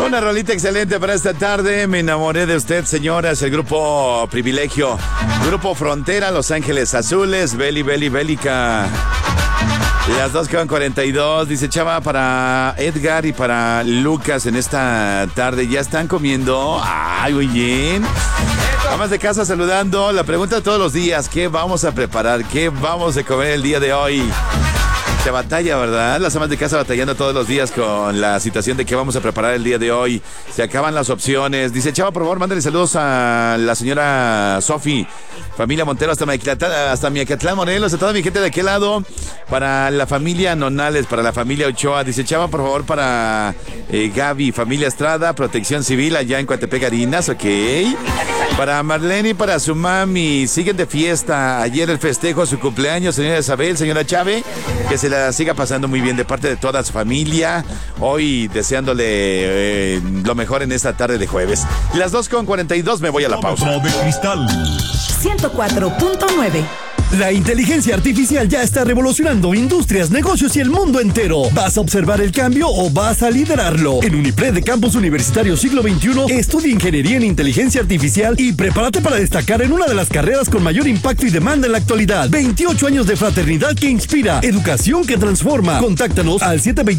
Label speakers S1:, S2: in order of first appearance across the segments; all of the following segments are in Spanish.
S1: Una rolita excelente para esta tarde. Me enamoré de usted, señoras. El grupo Privilegio. Grupo Frontera, Los Ángeles Azules, Beli, Beli, Bélica. Las 2:42. Dice Chava para Edgar y para Lucas en esta tarde. ¿Ya están comiendo? Ay, muy bien. Amas de casa saludando. La pregunta de todos los días: ¿qué vamos a preparar? ¿Qué vamos a comer el día de hoy? Se batalla, ¿verdad? Las amas de casa batallando todos los días con la situación de qué vamos a preparar el día de hoy. Se acaban las opciones. Dice Chava, por favor, mándale saludos a la señora Sofi, familia Montero, hasta Miacatlán, Morelos, a toda mi gente de aquel lado. Para la familia Nonales, para la familia Ochoa. Dice Chava, por favor, para Gaby, familia Estrada, Protección Civil, allá en Coatepec, Harinas, ok. Para Marlene y para su mami, siguen de fiesta. Ayer el festejo, su cumpleaños, señora Isabel, señora Chave, que se la siga pasando muy bien de parte de toda su familia. Hoy deseándole lo mejor en esta tarde de jueves. Las 2:42, me voy a la pausa.
S2: De Cristal
S3: 104.9.
S4: La inteligencia artificial ya está revolucionando industrias, negocios y el mundo entero. ¿Vas a observar el cambio o vas a liderarlo? En Unipred de Campus Universitario Siglo XXI, estudia Ingeniería en Inteligencia Artificial y prepárate para destacar en una de las carreras con mayor impacto y demanda en la actualidad. 28 años de fraternidad que inspira, educación que transforma. Contáctanos al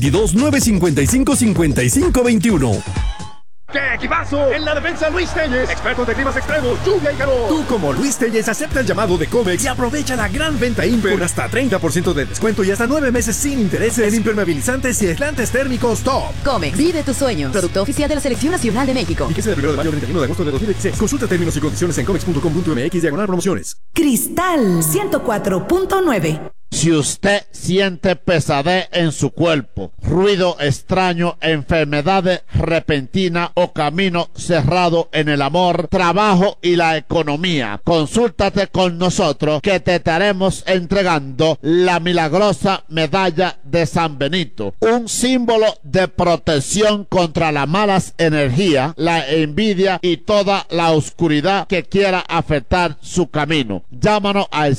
S4: 722-955-5521.
S5: ¡Qué equipazo! En la defensa, Luis Telles, expertos de climas extremos, lluvia y calor. Tú, como Luis Telles, acepta el llamado de Comex y aprovecha la gran venta Imper con hasta 30% de descuento y hasta 9 meses sin intereses en impermeabilizantes y aislantes térmicos top.
S6: Comex, vive tus sueños. Producto oficial de la Selección Nacional de México.
S5: Fíjese del 1 de mayo al 31 de agosto de 2016. Consulta términos y condiciones en comex.com.mx/promociones.
S3: Cristal 104.9.
S7: Si usted siente pesadez en su cuerpo, ruido extraño, enfermedades repentinas o camino cerrado en el amor, trabajo y la economía, consúltate con nosotros que te estaremos entregando la milagrosa medalla de San Benito, un símbolo de protección contra las malas energías, la envidia y toda la oscuridad que quiera afectar su camino. Llámanos al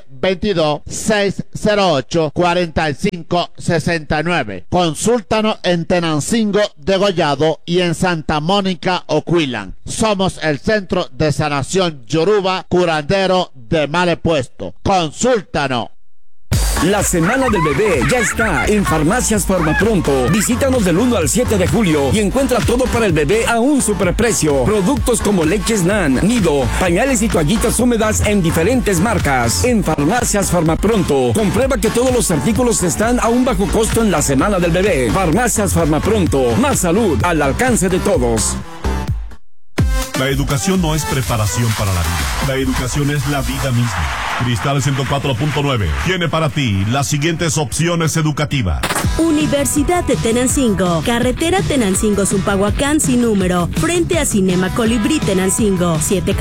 S7: 722-608-4569. Consúltanos en Tenancingo, Degollado y en Santa Mónica, Oquillan. Somos el Centro de Sanación Yoruba, curandero de mal puesto. Consúltanos.
S4: La Semana del Bebé ya está en Farmacias Farmapronto. Visítanos del 1 al 7 de julio y encuentra todo para el bebé a un superprecio. Productos como leches Nan, Nido, pañales y toallitas húmedas en diferentes marcas. En Farmacias Farmapronto, comprueba que todos los artículos están a un bajo costo en la Semana del Bebé. Farmacias Farmapronto, más salud al alcance de todos.
S2: La educación no es preparación para la vida. La educación es la vida misma. Cristal 104.9 tiene para ti las siguientes opciones educativas.
S8: Universidad de Tenancingo, carretera Tenancingo-Zumpahuacán sin número, frente a Cinema Colibrí Tenancingo,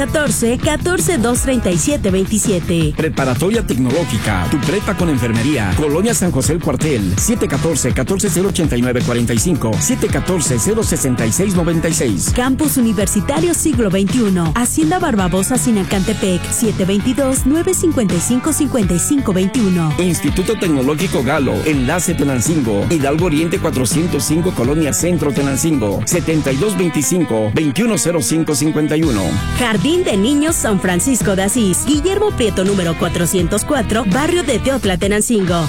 S8: 714-14-237-27.
S4: Preparatoria Tecnológica, tu prepa con enfermería, Colonia San José el Cuartel, 714-14-089-45, 714-066-96.
S8: Campus Universitario Siglo XXI, Hacienda Barbabosa Sinacantepec, 722-955-5521.
S4: Instituto Tecnológico Galo, Enlace Tenancingo, Hidalgo Oriente 405, Colonia Centro Tenancingo, 7225-210551.
S8: Jardín de Niños San Francisco de Asís, Guillermo Prieto número 404, Barrio de Teotla Tenancingo,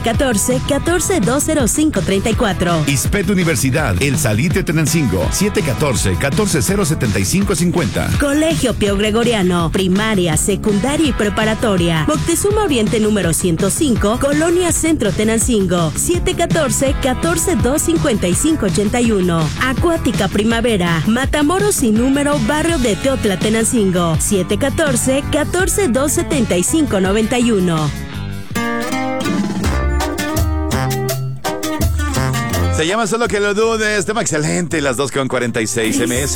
S8: 714-14-205-34.
S9: ISPET Universidad, El Salite Tenancingo, 714-14-075-50.
S8: Colegio Pío Gregoriano, primaria, secundaria y preparatoria. Moctezuma Oriente número 105, Colonia Centro Tenancingo, 714-14-255-81. Acuática Primavera, Matamoros sin número, Barrio de Teotla Tenancingo, 714-14-275-91.
S1: Se llama Solo que lo dudes. Tema excelente, las 2:46 MS.